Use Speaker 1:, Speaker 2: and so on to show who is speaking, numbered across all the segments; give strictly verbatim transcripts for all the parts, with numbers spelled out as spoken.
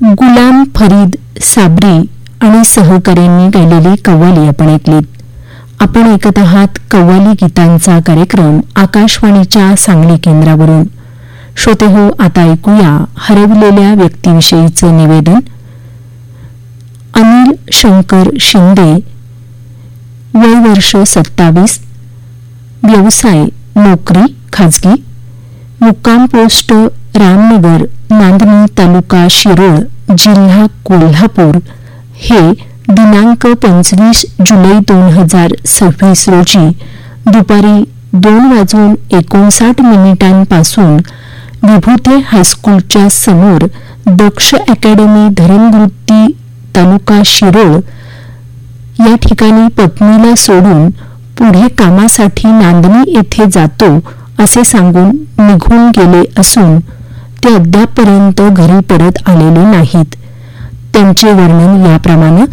Speaker 1: गुलाम फरीद साबरी आणि सहकाऱ्यांनी गायलेली कव्वाली आपण ऐकलीत. आपण ऐकत आहात कव्वाली गीतांचा कार्यक्रम आकाशवाणीच्या सांगली केंद्रावरून. श्रोते हो, आता ऐकूया हरवलेल्या व्यक्तीविषयीचं निवेदन. अनिल शंकर शिंदे, वय वर्ष सत्तावीस, व्यवसाय नोकरी खाजगी, मुक्काम पोस्ट रामनगर, नांदणी तालुका शिरोळ, जिल्हा कोल्हापूर, हे दिनांक पंचवीस जुलै दोन हजार सव्वीस रोजी दुपारी दोन वाजून एकोणसाठ मिनिटांपासून विभूते हायस्कूलच्या समोर दक्ष अकॅडमी धरणवृत्ती तालुका शिरोळ या ठिकाणी पत्नीला सोडून पुढे कामासाठी नांदणी येथे जातो असे सांगून निघून गेले असून ते अद्यापपर्यंत घरी परत आलेले नाहीत. त्यांचे वर्णन याप्रमाणे: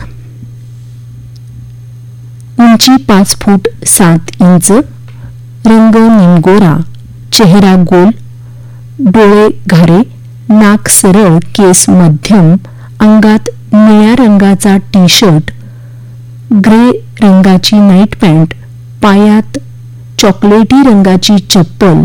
Speaker 1: उंची पाच फूट सात इंच, रंग निमगोरा, चेहरा गोल, डोळे घारे, नाक सरळ, केस मध्यम, अंगात निळ्या रंगाचा टी शर्ट, ग्रे रंगाची नाईट पॅन्ट, पायात चॉकलेटी रंगाची चप्पल,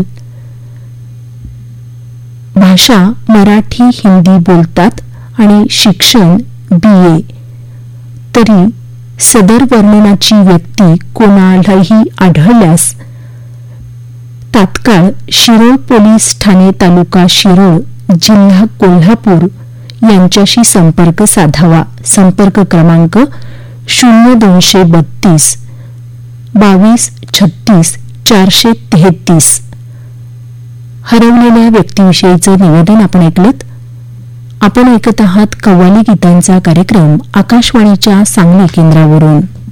Speaker 1: भाषा मराठी हिंदी बोलतात आणि शिक्षण बी ए. तरी सदर वर्णनाची व्यक्ती कोणालाही आढळल्यास तात्काळ शिरोळ पोलीस ठाणे तालुका शिरोळ जिल्हा कोल्हापूर यांच्याशी संपर्क साधावा. संपर्क क्रमांक शून्य दोनशे बत्तीस बावीस छत्तीस चारशे तेहतीस. हरवलेल्या व्यक्तीविषयीचं निवेदन आपण ऐकलंत. आपण ऐकत आहात कव्वाली गीतांचा कार्यक्रम आकाशवाणीच्या सांगली केंद्रावरून.